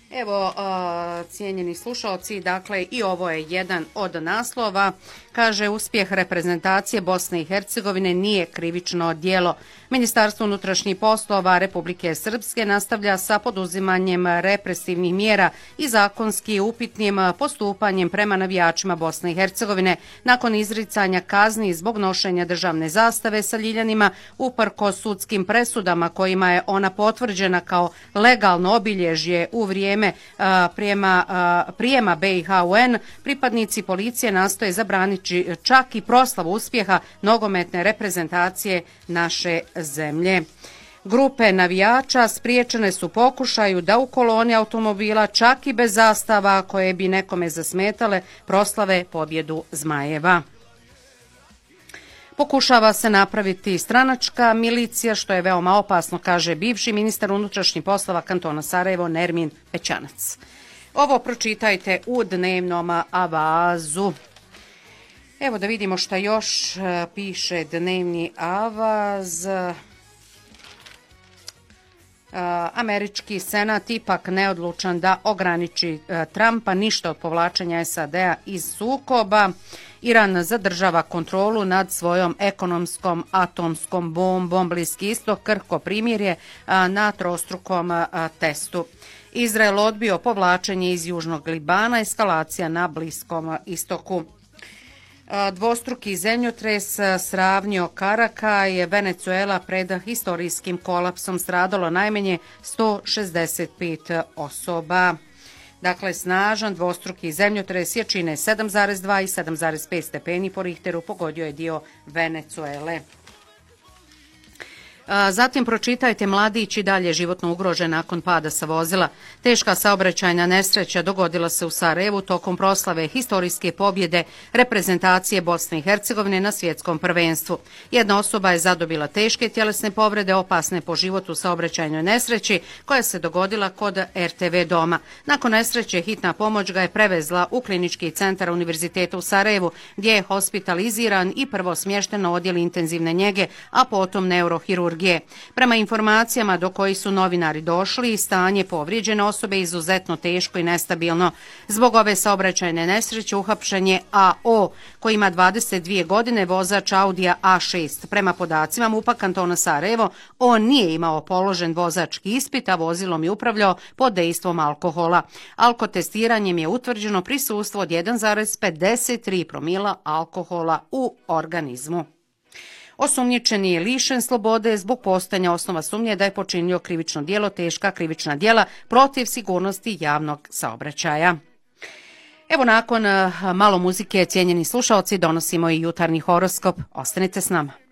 Evo, cijenjeni slušalci, dakle i ovo je jedan od naslova. Kaže, uspjeh reprezentacije Bosne i Hercegovine nije krivično djelo. Ministarstvo unutrašnjih poslova Republike Srpske nastavlja sa poduzimanjem represivnih mjera i zakonski upitnim postupanjem prema navijačima Bosne i Hercegovine nakon izricanja kazni zbog nošenja državne zastave sa ljiljanima uprkos sudskim presudama kojima je ona potvrđena kao legalno obilježje u vrijeme prijema BiH u UN. Pripadnici policije nastoje zabraniti čak i proslavu uspjeha nogometne reprezentacije naše zemlje. Grupe navijača spriječene su pokušaju da u koloni automobila, čak i bez zastava koje bi nekome zasmetale, proslave pobjedu Zmajeva. Pokušava se napraviti stranačka milicija, što je veoma opasno, kaže bivši ministar unutrašnjih poslova kantona Sarajevo Nermin Pećanac. Ovo pročitajte u dnevnom avazu. Evo da vidimo šta još piše dnevni avaz. Američki senat ipak neodlučan da ograniči Trumpa, ništa od povlačenja SAD-a iz sukoba. Iran zadržava kontrolu nad svojom ekonomskom atomskom bombom. Bliski istok krhko primirje na trostrukom testu. Izrael odbio povlačenje iz Južnog Libana, eskalacija na Bliskom istoku. Dvostruki zemljotres sravnio Karakaj, Venezuela pred historijskim kolapsom, stradalo najmanje 165 osoba. Dakle, snažan dvostruki zemljotres jačine 7,2 i 7,5 stepeni po Richteru pogodio je dio Venezuele. Zatim pročitajte, mladić i dalje životno ugrožen nakon pada sa vozila. Teška saobraćajna nesreća dogodila se u Sarajevu tokom proslave historijske pobjede reprezentacije Bosne i Hercegovine na svjetskom prvenstvu. Jedna osoba je zadobila teške tjelesne povrede, opasne po životu u saobraćajnoj nesreći koja se dogodila kod RTV doma. Nakon nesreće hitna pomoć ga je prevezla u klinički centar Univerziteta u Sarajevu, gdje je hospitaliziran i prvo smješten na odjel intenzivne njege, a potom neurohirurgije. Prema informacijama do kojih su novinari došli, stanje povrijeđene osobe izuzetno teško i nestabilno. Zbog ove saobraćajne nesreće uhapšen je AO, koji ima 22 godine, vozač Audija A6. Prema podacima MUP-a kantona Sarajevo, on nije imao položen vozački ispit, a vozilom je upravljao pod dejstvom alkohola. Alkotestiranjem je utvrđeno prisustvo od 1,53 promila alkohola u organizmu. Osumnjičeni je lišen slobode zbog postojanja osnova sumnje da je počinio krivično djelo, teška krivična djela protiv sigurnosti javnog saobraćaja. Evo, nakon malo muzike, cijenjeni slušalci, donosimo i jutarnji horoskop. Ostanite s nama.